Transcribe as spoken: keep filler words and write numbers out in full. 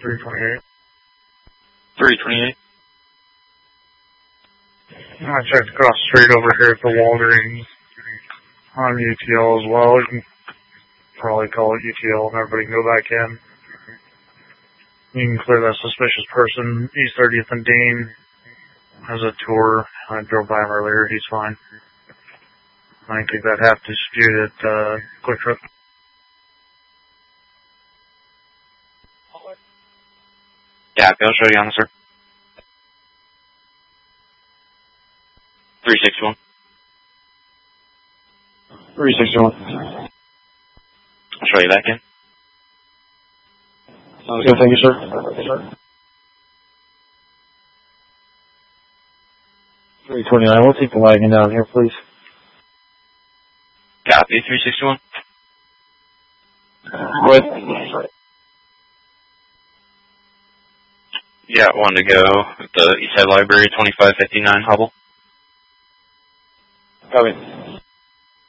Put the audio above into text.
three twenty-eight. three twenty-eight. I checked across the street over here at the Walgreens on U T L as well. You can probably call it U T L and everybody can go back in. You can clear that suspicious person. East thirtieth and Dean has a tour. I drove by him earlier. He's fine. I think that half disputed at uh, Quick Trip. Yeah, I'll show you on the sir. three sixty-one. three sixty-one. I'll show you back in. Sounds good, thank you, sir. Thank you, sir. three twenty-nine, we'll take the wagon down here, please. Copy, three sixty-one. Go ahead. Yeah, one to go at the Eastside Library, twenty-five fifty-nine Hubble. Copy.